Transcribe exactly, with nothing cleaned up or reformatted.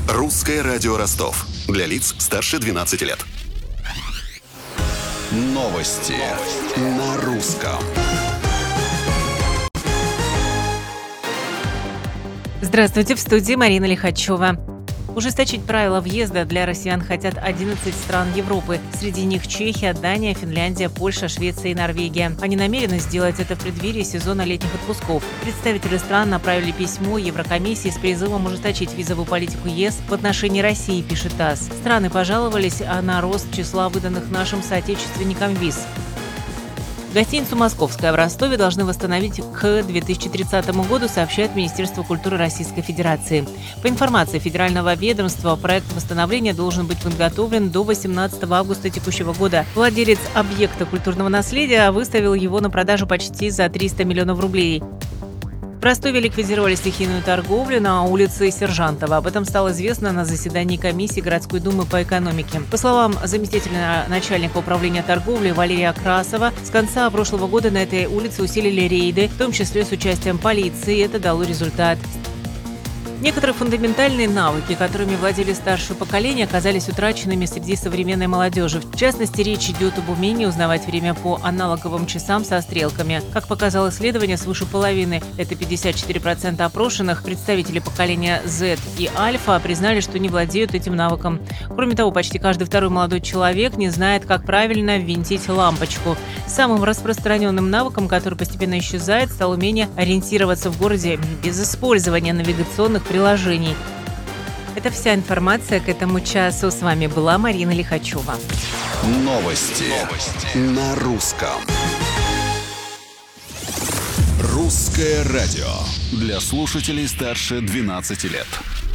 Русское радио Ростов. Для лиц старше двенадцати лет. Новости на русском. Здравствуйте, в студии Марина Лихачева. Ужесточить правила въезда для россиян хотят одиннадцать стран Европы. Среди них Чехия, Дания, Финляндия, Польша, Швеция и Норвегия. Они намерены сделать это в преддверии сезона летних отпусков. Представители стран направили письмо Еврокомиссии с призывом ужесточить визовую политику ЕС в отношении России, пишет ТАСС. Страны пожаловались на рост числа выданных нашим соотечественникам виз. Гостиницу «Московская» в Ростове должны восстановить к две тысячи тридцатому году, сообщает Министерство культуры Российской Федерации. По информации федерального ведомства, проект восстановления должен быть подготовлен до восемнадцатого августа текущего года. Владелец объекта культурного наследия выставил его на продажу почти за триста миллионов рублей. В Ростове ликвидировали стихийную торговлю на улице Сержантова. Об этом стало известно на заседании комиссии городской думы по экономике. По словам заместителя начальника управления торговли Валерия Красова, с конца прошлого года на этой улице усилили рейды, в том числе с участием полиции, и это дало результат. Некоторые фундаментальные навыки, которыми владели старшее поколение, оказались утраченными среди современной молодежи. В частности, речь идет об умении узнавать время по аналоговым часам со стрелками. Как показало исследование, свыше половины, это пятьдесят четыре процента опрошенных, представители поколения Z и Альфа признали, что не владеют этим навыком. Кроме того, почти каждый второй молодой человек не знает, как правильно ввинтить лампочку. Самым распространенным навыком, который постепенно исчезает, стало умение ориентироваться в городе без использования навигационных приложений. Это вся информация к этому часу. С вами была Марина Лихачева. Новости, Новости. на русском. Русское радио. Для слушателей старше двенадцати лет.